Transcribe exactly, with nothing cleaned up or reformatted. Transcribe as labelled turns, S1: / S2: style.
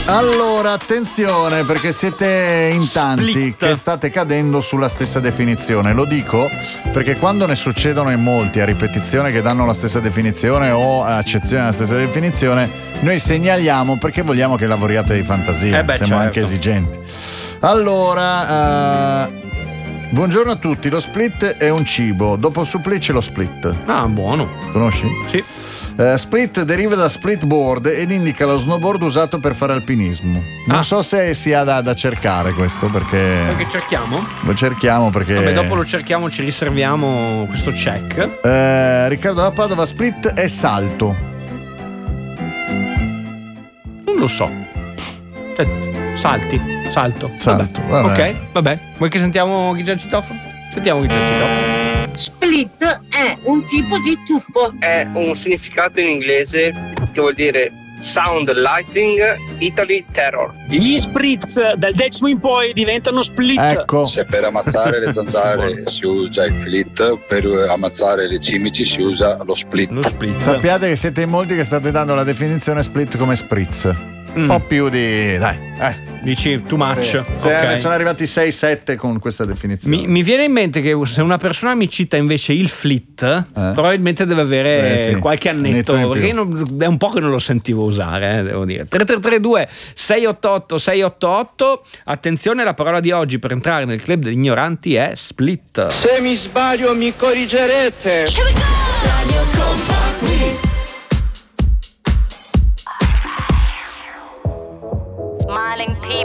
S1: Allora, attenzione, perché siete in tanti
S2: Split.
S1: che state cadendo sulla stessa definizione. Lo dico perché quando ne succedono in molti a ripetizione che danno la stessa definizione o a accezione della stessa definizione, noi segnaliamo perché vogliamo che lavoriate di fantasia.
S2: Eh beh,
S1: siamo
S2: certo.
S1: anche esigenti. Allora, uh, buongiorno a tutti. Lo split è un cibo. Dopo il supplì c'è lo split.
S2: Ah, buono.
S1: Conosci?
S2: Sì.
S1: Uh, split deriva da split board ed indica lo snowboard usato per fare alpinismo. Non
S2: Ah.
S1: so se sia da, da cercare questo perché
S2: Perché cerchiamo?
S1: lo cerchiamo perché
S2: Vabbè, dopo lo cerchiamo, ci riserviamo questo check.
S1: uh, Riccardo da Padova, split è salto.
S2: Non lo so. Cioè, salti, salto.
S1: Salto,
S2: Vabbè.
S1: vabbè.
S2: Ok, vabbè. Vuoi che sentiamo chi già il citofono? Sentiamo chi già il citofono.
S3: Split è un tipo di tuffo.
S4: È un significato in inglese che vuol dire Sound Lighting Italy Terror.
S5: Gli spritz dal decimo in poi diventano split.
S1: Ecco.
S6: Se per ammazzare le zanzare si usa il flit, per ammazzare le cimici si usa lo split.
S2: Lo split.
S1: Sappiate che siete in molti che state dando la definizione split come spritz. Un
S2: Mm.
S1: po' più di dai, eh.
S2: Dici too much.
S1: Sì. Se
S2: Ok.
S1: ne sono arrivati sei sette con questa definizione.
S2: Mi, mi viene in mente che se una persona mi cita invece il flit, probabilmente deve avere
S1: Eh, sì.
S2: qualche annetto,
S1: Netto in
S2: perché
S1: più.
S2: non- è un po' che non lo sentivo usare, eh, devo dire. tre tre tre due sei otto otto sei otto otto. Attenzione, la parola di oggi per entrare nel club degli ignoranti è split.
S5: Se mi sbaglio mi corrigerete.
S7: Radio Company.